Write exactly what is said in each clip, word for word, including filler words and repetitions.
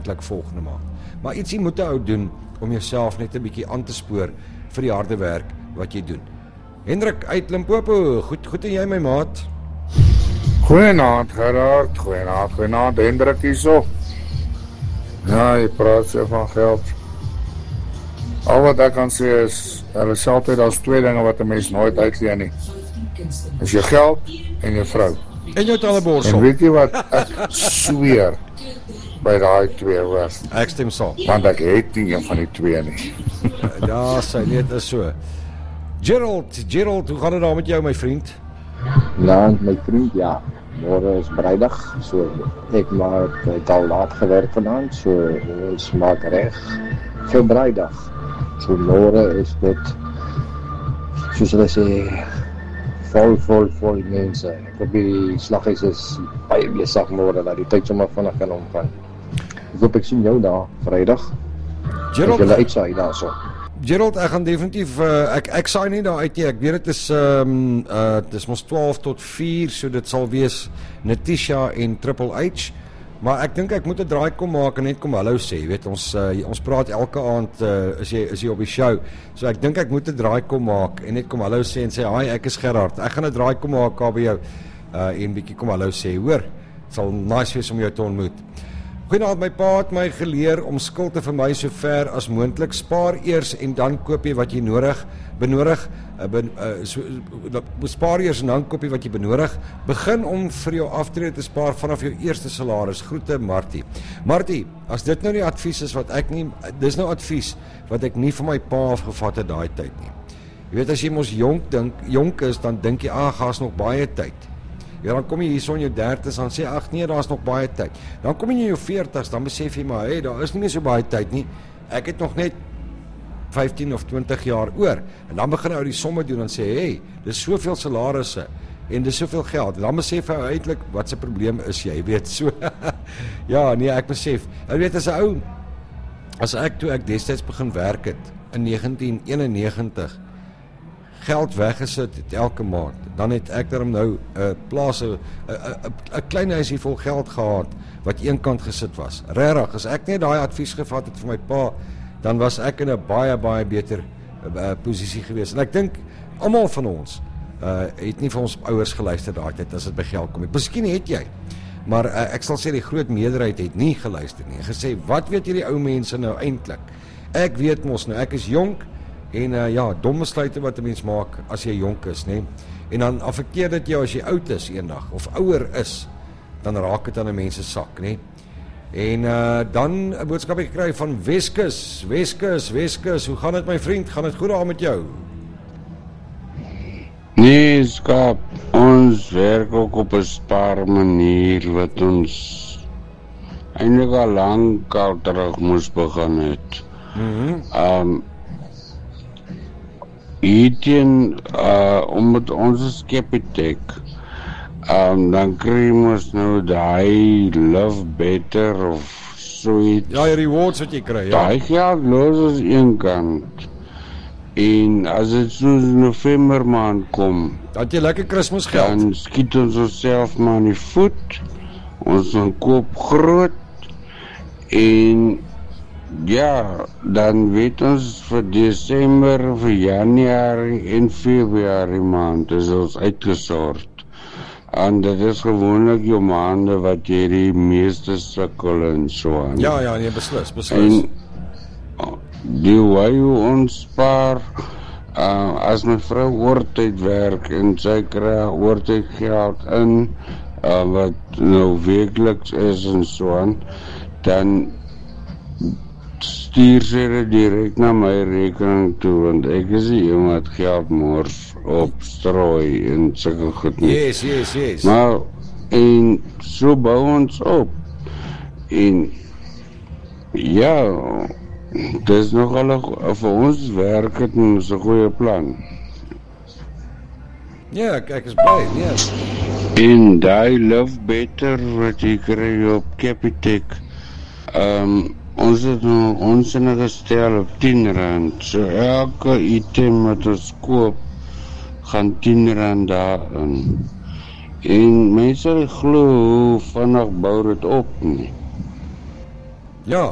eintlik volgende maand. Maar ietsie moet 'n ou doen om jouself net 'n bietjie aan te spoor vir die harde werk wat jy doen. Hendrik uit Limpopo, goed, goed en jy my maat? Goeienaand Gerard, goeienaand, goeienaand Hendrik hierso. Ja, jy praat so van geld. Al wat ek kan sê is, hulle sê altyd daar's twee dinge wat 'n mens nooit uitleen nie. Is jou geld en jou vrou. En jou talleborsel. En weet jy wat, ek sweer by daai twee hoor. Ek stem saam. Want ek het nie een van die twee nie. Ja, sy net is so. Gerald, Gerald, hoe gaan dit daar met jou my vriend? Nou, my vriend, ja. Môre is Vrydag, so ek maak ek al laat gewerk vanaand, so ons maak reg vir Vrydag. So môre is dit, soos hulle sê, vol, vol, vol mense. Ek hoop die slaghuis is baie besig môre, dat die tyd sommer vinnig kan omgaan. Ek hoop ek sien jou daar, Vrydag. Gerald, ek julle uitsaai daar so. Gerald, ek gaan definitief, uh, ek, ek saai nie daar uit nie, ek weet het is, um, uh, het is ons twaalf tot vier, so dit sal wees Natisha en Triple H, maar ek dink ek moet 'n draai kom maak en net kom hallo sê, weet, ons, uh, ons praat elke aand, uh, is, jy, is jy op die show, so ek dink ek moet 'n draai kom maak en net kom hallo sê en sê, hi, ek is Gerard, ek gaan 'n draai kom maak daar by jou, uh, en bietjie kom hallo sê, hoor, het sal nice wees om jou te ontmoet. Goeienaand, my pa het my geleer om skuld te vermy so ver as moontlik. Spaar eers en dan koop jy wat jy nodig benodig. Uh, ben, uh, so, uh, spaar eers en dan koop jy wat jy benodig. Begin om vir jou aftrede te spaar vanaf jou eerste salaris. Groete Martie. Martie, as dit nou die advies is wat ek nie, dis nou advies wat ek nie vir my pa afgevat het daai tyd nie. Jy weet, as jy mos jonk dink, jonk is, dan dink jy, ag, daar's nog baie tyd. Ja, dan kom jy hierso in jou dertigs, dan sê, ag nee, daar's nog baie tyd. Dan kom jy in jou veertigs, dan besef jy maar, hey, daar is nie meer so baie tyd nie. Ek het nog net vyftien of twintig jaar oor. En dan begin jy die somme doen en sê, hey, dis soveel salarisse en dis soveel geld. En dan besef jy uiteindelik wat se probleem is jy, weet so. Ja, nee, ek besef. Jy weet as 'n ou, as ek toe ek destyds begin werk het in negentien eenennegentig, geld weggesit het elke maand, dan het ek daarom nou 'n uh, plaas 'n uh, klein huisie vol geld gehad wat eenkant gesit was. Regtig, as ek net daai advies gevat het vir my pa, dan was ek in 'n baie baie beter uh, posisie gewees. En ek dink almal van ons uh, het nie vir ons ouers geluister daai tyd as dit by geld kom nie. Miskien het jy, maar uh, ek sal sê die groot meerderheid het nie geluister nie. En gesê, wat weet hierdie ou mense nou eintlik? Ek weet mos nou, ek is jonk. En uh, ja, dom besluite wat 'n mens maak as jy jonk is, nê? En dan affekteer dit jou as jy oud is eendag of ouer is, dan raak dit aan 'n mens se sak, nê? En uh, dan 'n boodskap gekry van Weskus, Weskus, Weskus, hoe gaan dit my vriend? Gaan dit goed daar met jou? Nee, skap, ons werk ook op 'n spaar manier wat ons eintlik al lank al terug moes begin het. Mhm. Um Hierteen, uh, omdat ons is Capitec, um, dan kry ons nou die Love Better of zoiets. Ja, die rewards wat jy kry, ja. Daai geld los ons een kant. En as dit soos November maand kom, dat jy lekker Kersgeld, dan skiet ons onsself maar in die voet, ons gaan koop groot, en ja, dan weet ons vir Desember, vir Januarie en Februarie maand is ons uitgesort. En dit is gewoonlik jou maande wat jy die meeste sukkel en so aan. Ja, ja, nee, beslis, beslis. En die way hoe ons spaar, uh, as my vrou oortyd werk en sy kry oortyd geld in, uh, wat nou wekeliks is en so aan, dan stuur sy dit direk na my rekening toe, want ek is die een wat geld mors op strooi en sulke goed nie. Yes, yes, yes. Maar, en so bou ons op. En, ja, dis nogal, vir ons werk het ons 'n goeie plan. Ja, ek, ek is bly, yes. En die Love Better wat jy kry op Capitec, um, ons het nou, ons het nou gestel op tien rand, so elke item wat ons koop, gaan tien rand daarin. En mense sal glo hoe vinnig bou dit op nie. Ja.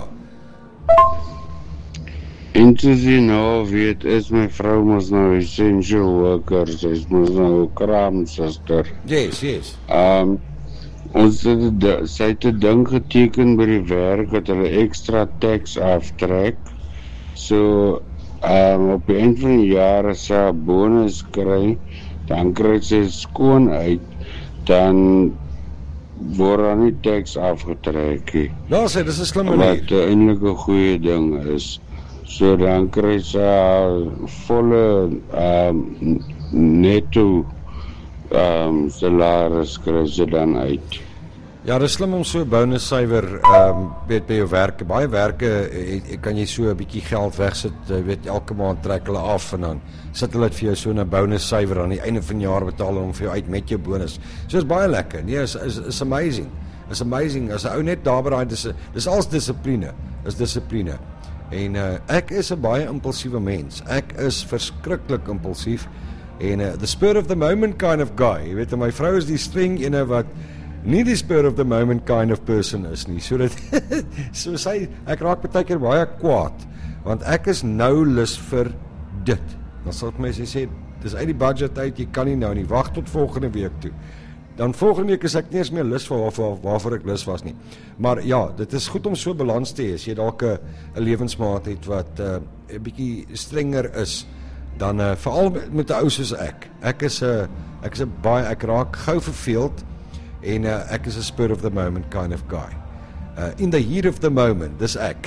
En soos jy nou weet, is my vrou mos nou essential worker, sy is mos nou 'n kraamsuster. Yes, yes. Um, ons het de, sy het 'n ding geteken by die werk dat hulle extra tax aftrek. So, um, op die eind van die jaar as sy 'n bonus kry, dan kry sy skoon uit, dan word daar nie tax afgetrek nie. Nou sê, dis 'n slim manier. Wat eintlik 'n goeie ding is. So dan kry sy haar volle um, netto um, salaris kry sy dan uit. Ja, dit is slim om so 'n bonus syfer ehm weet by jou werk. Baie werke eh, kan jy so 'n bietjie geld wegsit, jy weet elke maand trek hulle af en dan sit hulle dit vir jou so 'n bonus syfer aan die einde van die jaar betaal hom vir jou uit met jou bonus. So is baie lekker. Nee, is is is amazing. Is amazing as 'n ou net daar by daai dis dis als dissipline. Is dissipline. En uh, ek is 'n baie impulsiewe mens. Ek is verskriklik impulsief en uh, the spur of the moment kind of guy. Jy weet, my vrou is die streng ene wat nie die spur of the moment kind of person is nie. So dat so sy ek raak baie keer baie kwaad want ek is nou lus vir dit. Dan sal mense sê dis uit die budget uit, jy kan nie nou nie, wag tot volgende week toe. Dan volgende week is ek nie eens meer lus vir waarvoor waarvoor ek lus was nie. Maar ja, dit is goed om so balans te hê as jy dalk 'n 'n lewensmaat het wat 'n uh, bietjie strenger is dan uh, veral met 'n ou soos ek. Ek is 'n uh, ek is 'n baie ek raak gou verveeld en uh, ek is 'n spur of the moment kind of guy. Uh, in the heat of the moment, dis ek.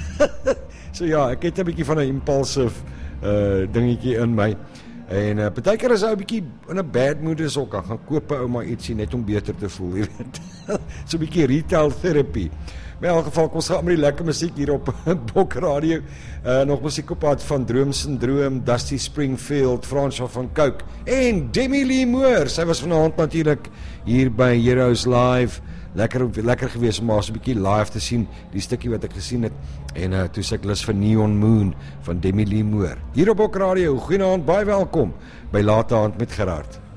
So ja, ek het 'n bietjie van 'n impulsive uh, dingetjie in my. En uh, baie keer is hy 'n bietjie in 'n bad mood is ook, gaan koop 'n ou maar ietsie net om beter te voel, jy weet. So 'n bietjie retail therapy. Maar in elk geval, kom ons gaan met die lekker musiek hier op Bok Radio. Uh, nog musiek op pad van Droom Syndroom, Dusty Springfield, Fransjo van Cooke en Demi Lee Moore. Sy was vanaand natuurlik hier by Heroes Live. Lekker lekker gewees om haar so 'n bietjie live te sien, die stukkie wat ek gesien het. En uh, toe sê ek lus vir Neon Moon van Demi Lee Moore. Hier op Bok Radio. Goeienaand, baie welkom by Late Aand met Gerard.